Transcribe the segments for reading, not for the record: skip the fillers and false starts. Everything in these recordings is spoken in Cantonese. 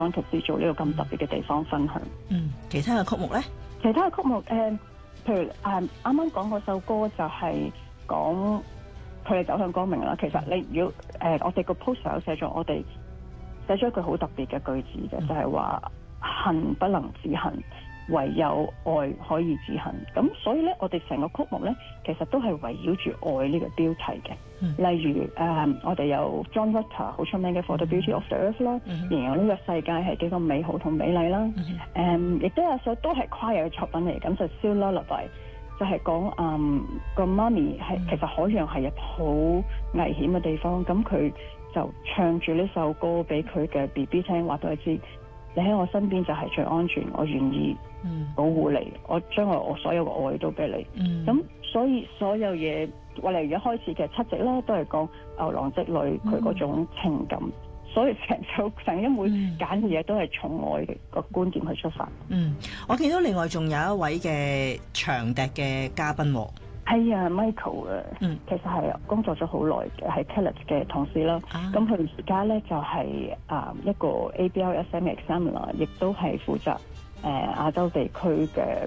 安琪斯做呢個咁特別嘅地方分享。 其他嘅曲目咧？ 其他嘅曲目譬如啱啱講嗰首歌就係講佢哋走向光明啦。其實你如果我哋個 poster 有寫咗，我哋寫咗一句好特別嘅句子嘅，就係話恨不能止恨，唯有愛可以止恨。咁所以咧，我哋成個曲目咧，其實都係圍繞住愛呢個標題嘅。例如我哋有 John Rutter 好出名嘅 For the Beauty of the Earth 啦，形容呢個世界係幾咁美好同美麗啦。亦都有首都係 choir 嘅作品嚟，咁就 Seal Lullaby， 就係講個媽咪係其實海洋係一個好危險嘅地方，咁佢就唱住呢首歌俾佢嘅 BB 聽，話俾佢知你喺我身邊就係最安全，我願意保護你，我將我所有嘅愛都俾你。咁所以所有嘢，例如一開始嘅七夕啦，都係講牛郎織女佢嗰種情感。所以成一每揀嘅嘢都係從愛嘅個觀點去出發。 我見到另外仲有一位嘅長笛嘅嘉賓喎。 係啊 ，Michael 啊，其實係工作咗好耐嘅，係 Kellett 嘅同事啦。咁佢而家咧就係一個 ABRSM examiner， 亦都係負責亞洲地區嘅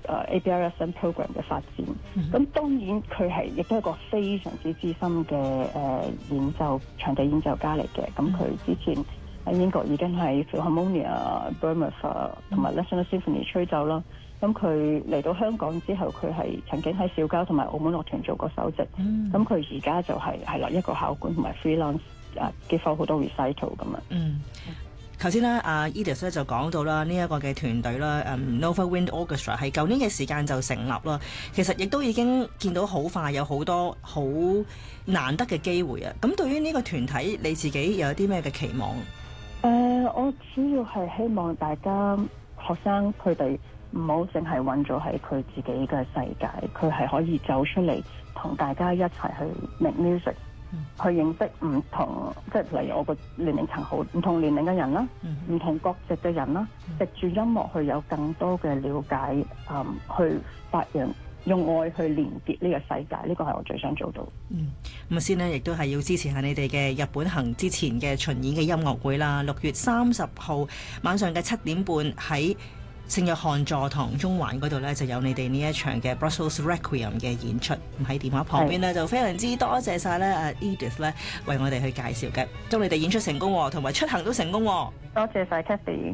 ABRSM program 嘅發展。咁當然佢係亦都係一個非常之資深嘅長笛演奏家嚟嘅。咁佢之前喺英國已經係 Philharmonia、Bournemouth 同埋 National Symphony 吹奏啦。咁佢嚟到香港之後，佢係曾經喺小交同埋澳門樂團做過首席。咁佢而家就係啦一個考管同埋 freelance 接受好多 recital 咁啊。 頭先咧，阿 Edith 咧就講到啦，呢一個嘅團隊啦，Nova Wind Orchestra 係舊年嘅時間就成立啦。其實亦都已經見到好快有好多好難得嘅機會啊！咁對於呢個團體，你自己有啲咩嘅期望？ 我主要係希望大家學生佢哋唔好淨係困咗喺佢自己嘅世界，佢係可以走出嚟同大家一齊去 make music。去認識唔同，即係例如我個年齡層好唔同年齡嘅人啦，唔同國籍嘅人啦，藉住音樂去有更多嘅了解，去發揚用愛去連結呢個世界，呢個係我最想做到。 咁先呢，亦都係要支持下你哋嘅日本行之前嘅巡演嘅音樂會啦。6月30號晚上嘅7點半喺聖約翰座堂中環嗰度咧，就有你哋呢一場嘅 Brussels Requiem 嘅演出。咁喺電話旁邊咧，就非常之多謝晒咧Edith 咧，為我哋去介紹嘅，祝你哋演出成功，同埋出行都成功。多謝晒 Kathy。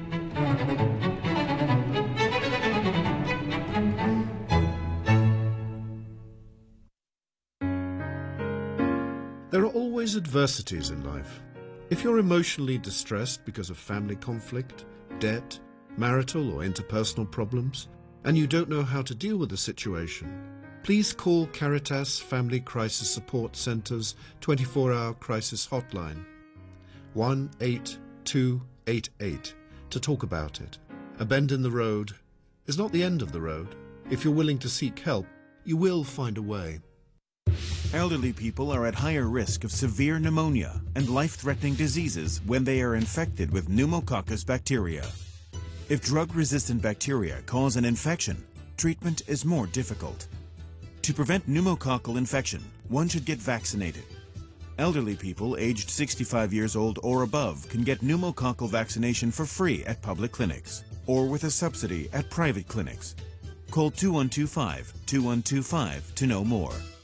There are always adversities in life. If you're emotionally distressed because of family conflict, debt, marital or interpersonal problems, and you don't know how to deal with the situation, please call Caritas Family Crisis Support Centre's 24-hour crisis hotline, 18288, to talk about it. A bend in the road is not the end of the road. If you're willing to seek help, you will find a way. Elderly people are at higher risk of severe pneumonia and life-threatening diseases when they are infected with pneumococcus bacteria. If drug-resistant bacteria cause an infection, treatment is more difficult. To prevent pneumococcal infection, one should get vaccinated. Elderly people aged 65 years old or above can get pneumococcal vaccination for free at public clinics or with a subsidy at private clinics. Call 2125-2125 to know more.